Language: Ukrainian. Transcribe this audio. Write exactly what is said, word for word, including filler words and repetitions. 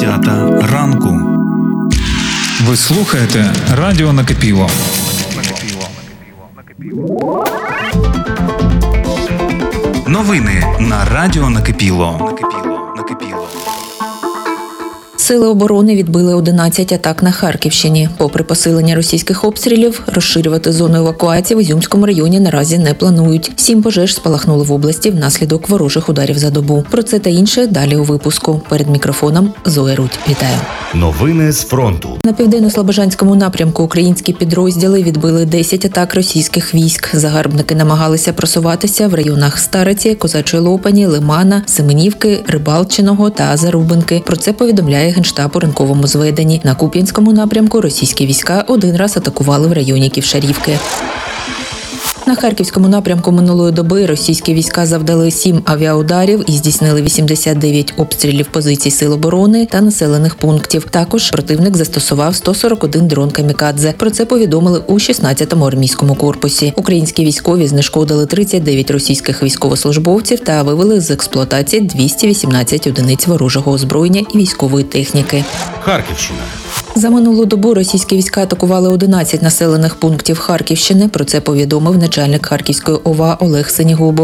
десята ранку. Ви слухаєте Радіо Накипіло. Новини на Радіо Накипіло. Накипіло. Накипіло. Сили оборони відбили одинадцять атак на Харківщині. Попри посилення російських обстрілів, розширювати зону евакуації в Ізюмському районі наразі не планують. Сім пожеж спалахнули в області внаслідок ворожих ударів за добу. Про це та інше далі у випуску. Перед мікрофоном Зоя Рудь. Вітаю. Новини з фронту. На південно-слобожанському напрямку українські підрозділи відбили десять атак російських військ. Загарбники намагалися просуватися в районах Стариці, Козачої Лопані, Лимана, Семенівки, Рибалчиного та Зарубинки. Про це повідомляє Генштаб у ранковому зведенні. На Куп'янському напрямку російські війська один раз атакували в районі Ківшарівки. На Харківському напрямку минулої доби російські війська завдали сім авіаударів і здійснили вісімдесят дев'ять обстрілів позицій сил оборони та населених пунктів. Також противник застосував сто сорок один дрон камікадзе. Про це повідомили у шістнадцятому армійському корпусі. Українські військові знешкодили тридцять дев'ять російських військовослужбовців та вивели з експлуатації двісті вісімнадцять одиниць ворожого озброєння і військової техніки. Харківщина. За минулу добу російські війська атакували одинадцять населених пунктів Харківщини. Про це повідомив начальник Харківської ОВА Олег Синігубов.